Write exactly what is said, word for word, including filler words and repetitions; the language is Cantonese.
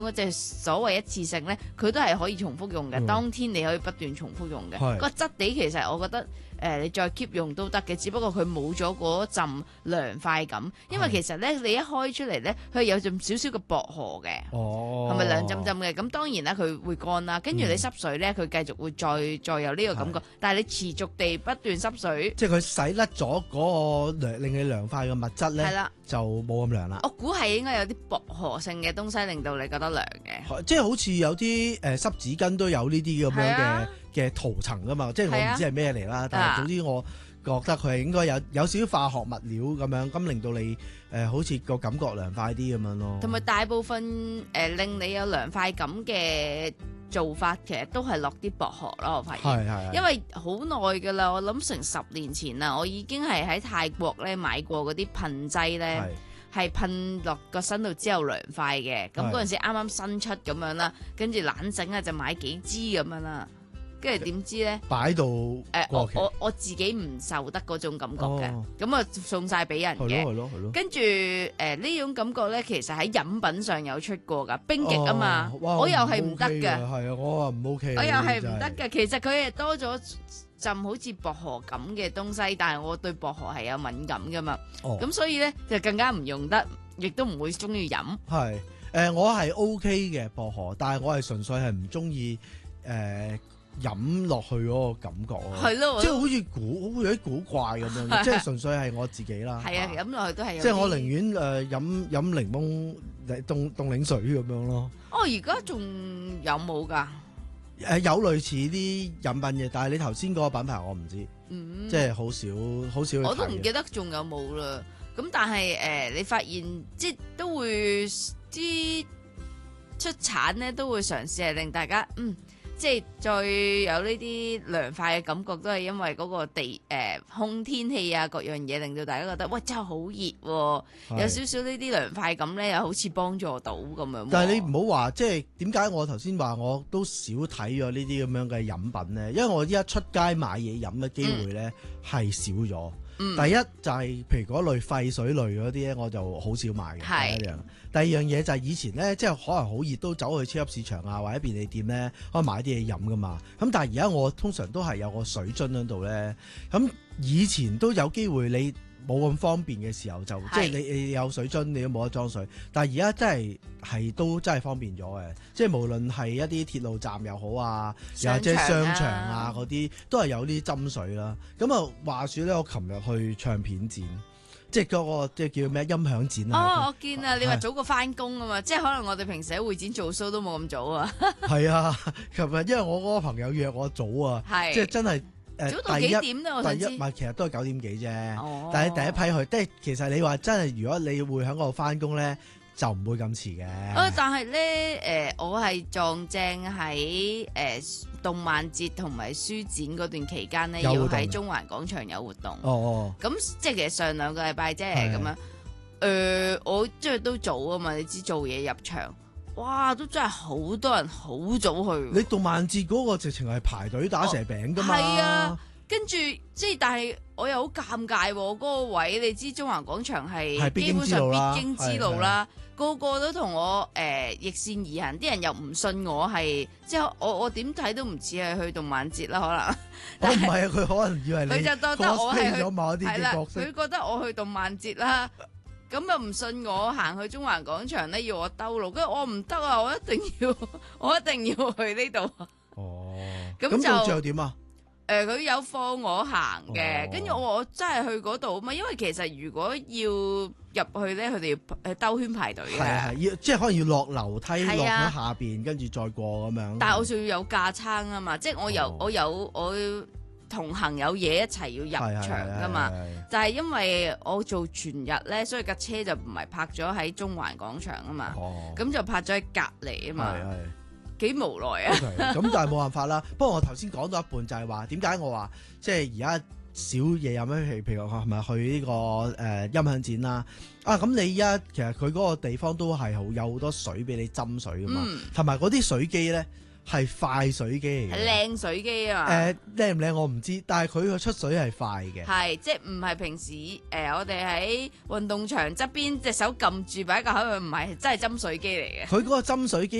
嗰隻所謂一次性咧，佢都係可以重複用嘅， 嗯當天你可以不斷重複用嘅。 係個質地其實我覺得誒、呃，你再 keep 用都得嘅，只不過佢冇咗嗰陣涼快感，因為其實咧你一開出嚟咧，佢有陣少少嘅薄荷嘅。 哦， 係咪涼浸浸嘅？咁當然啦，佢會乾啦。跟住你濕水咧，佢繼續會再再有呢個感覺。但係你持續地不斷濕水， 即係佢洗甩咗嗰個涼令你涼快嘅物質咧， 係啦， 就冇咁涼啦。 我估係應該有啲薄荷性嘅東西令到你覺得涼嘅。 即係好似有啲誒濕紙巾都有呢啲咁樣嘅係啊嘅塗層噶嘛，即係我係啊唔知係咩嚟啦，但係總之我覺得佢係應該有有少少化學物料咁樣，咁令到你誒、呃、好似個感覺涼快啲咁樣咯。 同埋大部分誒、呃、令你有涼快感嘅做法，其實都係落啲薄荷咯。我發現， 係係係因為好耐㗎啦，我諗成十年前啦，我已經係喺泰國咧買過嗰啲噴劑咧。係噴落個身度之後涼快嘅，咁嗰陣時啱啱新出咁樣啦，跟住懶整啊就買幾支咁樣啦，跟住點知咧擺到誒、呃、我我我自己唔受得嗰種感覺嘅，咁啊、哦、送晒俾人嘅， 係咯係咯， 跟住誒呢種感覺咧，其實喺飲品上有出過㗎，冰極啊嘛， 哦、 我又係唔得嘅， 係啊，我話唔 OK， 我又係唔得嘅，其實佢係多咗浸好似薄荷咁嘅東西，但係我對薄荷係有敏感㗎嘛，咁、哦、所以咧就更加唔用得。亦都唔會中意飲。係， 誒、呃、我係 O K 嘅薄荷，但係我係純粹係唔中意誒飲落去嗰個感覺咯。係咯，即係好似古，好似有啲古怪咁樣，即係純粹係我自己啦。係啊，飲落去都係有。即係我寧願誒、呃、飲飲檸檬凍凍檸水咁樣咯。哦， 而家仲有冇㗎？ 誒、呃、有類似啲飲品嘅，但係你頭先嗰個品牌我唔知，嗯、即係好少好少。 我都唔記得仲有冇啦。咁但係誒、呃，你發現即係都會啲出產咧，都會嘗試係令大家嗯，即係再有呢啲涼快嘅感覺，都係因為嗰個地誒、呃、空天氣啊，各樣嘢令到大家覺得喂真係好熱、啊，有少少呢啲涼快感咧，又好似幫助到咁樣。 但係你唔好話，即係點解我頭先話我都少睇咗呢啲咁樣嘅飲品咧？因為我依家出街買嘢飲嘅機會咧係、嗯、少咗。第一就係、是、譬如嗰類廢水類嗰啲咧，我就好少買嘅。第一樣，第二樣嘢就係以前咧，即係可能好熱都走去超級市場啊，或者便利店咧，可以買啲嘢飲噶嘛。咁但係而家我通常都係有個水樽喺度咧。咁以前都有機會你冇咁方便嘅時候就，就即係你你有水樽你都冇得裝水。但係而家真係係都真係方便咗嘅，即係無論係一啲鐵路站又好啊，又或者商場啊嗰啲，都係有啲斟水啦。咁啊話說咧，我琴日去唱片展，即係嗰個即係叫咩音響展啊。 哦，我見啊，你話早過翻工啊嘛，即係可能我哋平時喺會展做 show 都冇咁早啊。係啊，琴日因為我嗰個朋友約我早啊，即係真係。 早到幾點咧？我想知。 第一，唔係其實都係九點幾啫。 哦。 但係第一批去，即係其實你話真係，如果你會喺嗰度翻工咧，就唔會咁遲嘅。 哦，但係咧，誒，我係撞正喺誒動漫節同埋書展嗰段期間咧，要喺中環廣場有活動。 哦哦。 咁即係其實上兩個禮拜啫，咁樣。誒，我即係都早啊嘛，你知做嘢入場。哇！都真係好多人，好早去。你動漫節嗰個直情係排隊打蛇餅噶嘛？ 係、哦、啊，跟住即係，但係我又好尷尬喎。嗰、嗰個位你知中環廣場係基本上必經之路啦，個個都同我誒、呃、逆線而行，啲人又唔信我係，即係我我點睇都唔似係去動漫節啦，可能。 我唔係啊，佢可能以為你佢就覺得我係去咗某一啲嘅角色， 佢覺得我去動漫節啦。咁又唔信我行去中環廣場咧，要我兜路，跟住我唔得啊！我一定要，我一定要去呢度。哦，咁就最後點啊？ 誒、呃，佢有放我行嘅，跟住、哦、我我真係去嗰度啊嘛，因為其實如果要入去咧，佢哋要誒兜圈排隊嘅。係係， 要即係可能要落樓梯落喺下邊，跟住再過咁樣。 但係我仲要有架撐啊嘛，即係我有、哦、我有我。同行有嘢一齊要入場噶嘛，就係因為我做全日咧，所以架車就唔係泊咗喺中環廣場啊嘛，咁、哦、就泊咗喺隔離啊嘛，幾無奈啊！咁、 okay, 但係冇辦法啦。不過我頭先講到一半就係話點解我話即係而家少嘢飲咧？譬如係咪去呢、這個誒、呃、音響展啦？啊咁你而家其實佢嗰個地方都係好有好多水俾你斟水噶嘛，同埋嗰啲水機咧。 係快水機嚟係嘅。 靚水機啊嘛。 誒靚唔靚我唔知，但係佢個出水係快嘅。 係，即係唔係平時誒、呃、我哋喺運動場側邊隻手撳住擺個口，佢唔係真係斟水機嚟嘅。 佢嗰個斟水機